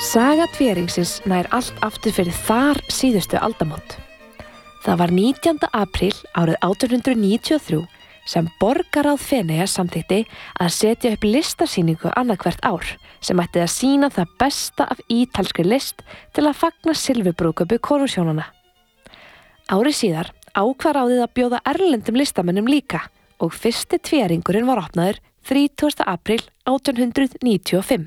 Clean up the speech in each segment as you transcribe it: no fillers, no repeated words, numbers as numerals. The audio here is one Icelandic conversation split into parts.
Saga tvíæringsins nær allt aftur fyrir þar síðustu aldamót. Það var 19. apríl árið 1893 sem borgaráð Feneyja samþykkti að setja upp listasýningu annað hvert ár sem ætti að sýna það besta af ítalskri list til að fagna silfurbrúðkaupi konungshjónanna. Ári síðar ákvað ráðið að bjóða erlendum listamönnum líka og fyrsti tvíæringurinn var opnaður 30. apríl 1895.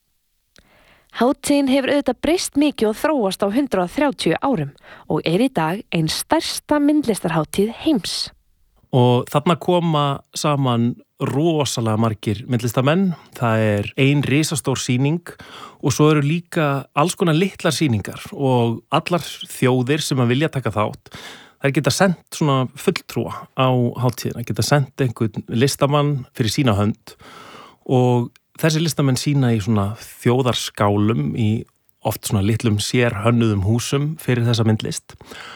Hátíðin hefur auðvitað breyst mikið og þróast á 130 árum og í dag ein stærsta myndlistarhátíð heims. Og þarna koma saman rosalega margir myndlistamenn. Það ein risastór sýning og svo eru líka alls konar litlar sýningar og allar þjóðir sem að vilja taka þátt. Þær geta sendt svona fulltrúa á hátíðina, geta sendt einhvern listamann fyrir sína hönd og þessi listamenn sýna í svona þjóðarskálum í oft svona litlum sérhönnuðum húsum fyrir þessa myndlist.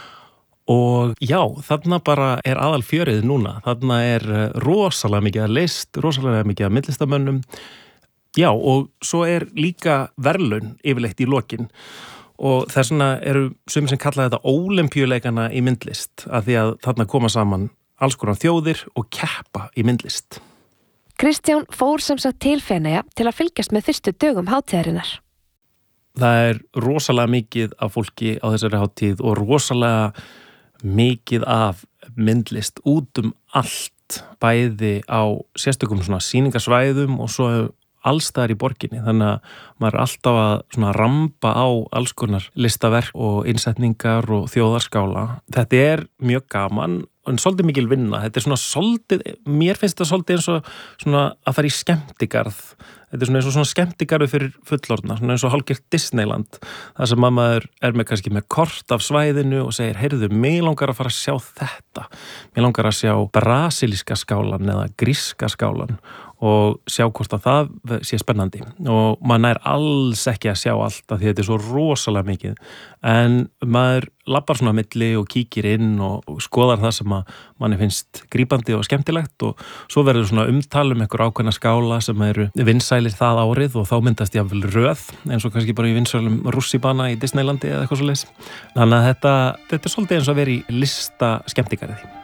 Og já, þarna bara aðal fjörið núna. Þarna rosalega mikið að list, rosalega mikið að myndlistamönnum. Já, og svo líka verðlaun yfirleitt í lokin. Og þess vegna eru sumir sem kalla þetta ólympíuleikana í myndlist, af því að þarna koma saman alls konar þjóðir og keppa í myndlist. Kristján fór sem sagt til Feneyja til að fylgjast með fyrstu dögum hátíðarinnar. Það rosalega mikið af fólki á þessari hátíð og rosalega mikið af myndlist út allt, bæði á sérstökum svona sýningarsvæðum og svo allstaðar í borginni. Þannig að maður alltaf að svona ramba á alls konar listaverk og innsetningar og þjóðarskála. Þetta mjög gaman en svolítið mikil vinna. Þetta svona svolítið, mér finnst þetta svolítið eins og svona að fara í skemmtigarð. Þetta svona eins og svona skemmtigarðu fyrir fullorðna, svona eins og hálfgert Disneyland. Það sem maður með kannski með kort af svæðinu og segir, heyrðu, mig langar að fara að sjá þetta. Mig langar að sjá brasilíska skálan eða gríska skálan og sjá hvort að það sé spennandi. Og maður nær alls ekki að sjá allt af því þetta svo rosalega mikið. En maður labbar svona á milli og kíkir inn og skoðar það sem að manni finnst grípandi og skemmtilegt og svo verður svona einhver ákveðna skála sem vinsælir það árið og þá myndast jafnvel röð eins og kannski bara í vinsælum rússíbana í Disneylandi eða eitthvað svoleiðis. Þannig að þetta svolítið eins og að vera í lista skemmtigarði.